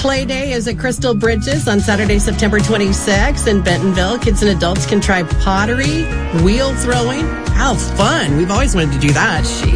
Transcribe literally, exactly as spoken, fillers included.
Clay Day is at Crystal Bridges on Saturday, September twenty-sixth in Bentonville. Kids and adults can try pottery, wheel throwing. How fun. We've always wanted to do that.